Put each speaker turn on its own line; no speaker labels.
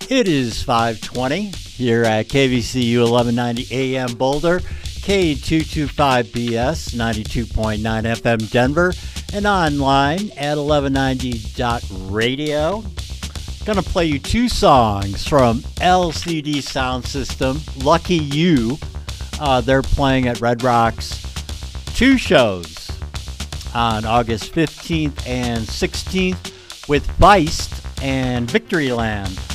It is 5:20 here at KVCU 1190 AM Boulder, K225BS 92.9 FM Denver, and online at 1190.radio. Gonna play you two songs from LCD Sound System, Lucky You. They're playing at Red Rocks two shows on August 15th and 16th with Feist and Victoryland.